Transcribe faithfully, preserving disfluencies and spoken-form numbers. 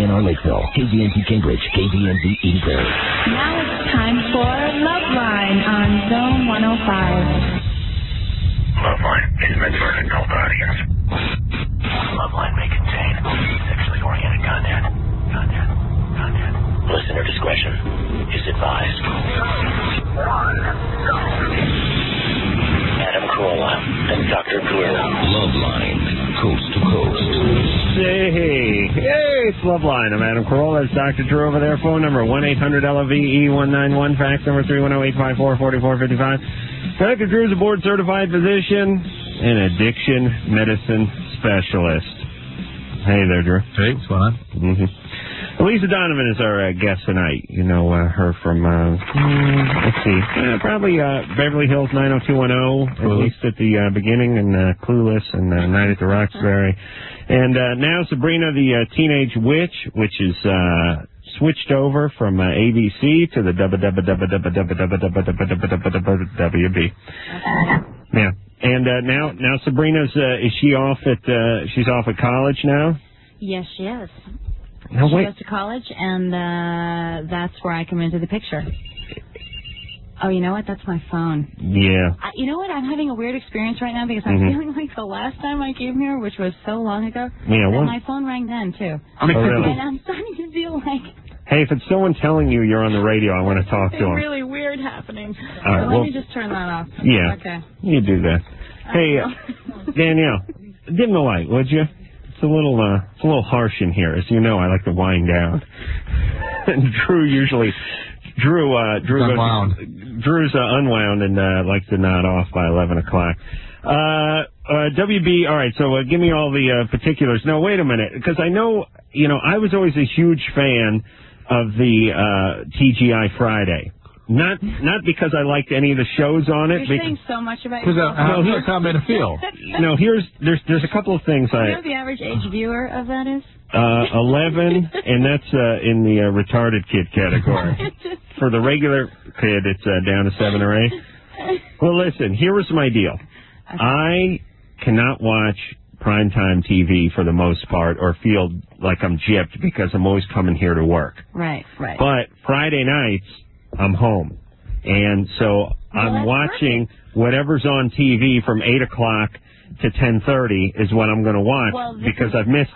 N R Lakeville, K V N T Cambridge, K V N Z Edinburgh. Now it's time for Loveline on Zone one oh five. Loveline is meant for an adult audience. Loveline may contain sexually oriented content. Content. Content. Listener discretion is advised. Adam Carolla and Doctor Drew. Loveline, coast to coast. Hey, hey, it's Loveline. I'm Adam Carolla. That's Doctor Drew over there. Phone number one eight hundred L O V E one nine one. Fax number three one zero, eight five four, four four five five. Doctor Drew is a board-certified physician and addiction medicine specialist. Hey there, Drew. Hey, what's going on? Mm-hmm. Elisa Donovan is our uh, guest tonight. You know uh, her from, uh, let's see, uh, probably uh, Beverly Hills nine oh two one oh, at least at the uh, beginning, and uh, Clueless and uh, Night at the Roxbury. And uh, now Sabrina the uh, Teenage Witch, which is uh, switched over from uh, A B C to the W B. Yeah. And uh, now, now Sabrina's, uh, is she off at, uh, she's off at college now? Yes, she is. No, she wait. goes to college, and uh, that's where I come into the picture. Oh, you know what? That's my phone. Yeah. I, you know what? I'm having a weird experience right now because I'm Mm-hmm. feeling like the last time I came here, which was so long ago, Yeah, that what? my phone rang then, too. Oh, really? And I'm starting to feel like Hey, if it's someone telling you you're on the radio, I want to talk to something them. really weird happening. All right, so let well, me just turn that off. Yeah. Okay. You do that. Hey, uh, Danielle, dim the light, would you? It's a little, uh, it's a little harsh in here. As you know, I like to wind down. And Drew usually, Drew, uh, Drew goes, unwound. Drew's uh, unwound and uh, likes to nod off by eleven o'clock. Uh, uh, W B, all right, so uh, give me all the uh, particulars. No, wait a minute, because I know, you know, I was always a huge fan of the uh, T G I Friday. Not not because I liked any of the shows on it. You're saying so much about Because yourself. how does that made it feel? No, here's there's there's a couple of things Do you I know what the average age viewer of that is? uh eleven, and that's uh, in the uh, retarded kid category. For the regular kid, it's uh, down to seven or eight. Well, listen, here was my deal. Okay. I cannot watch primetime T V for the most part, or feel like I'm gypped because I'm always coming here to work. Right, right. But Friday nights, I'm home. And so I'm that's watching perfect. whatever's on T V from eight o'clock to ten thirty is what I'm going to watch Well, this because is- I've missed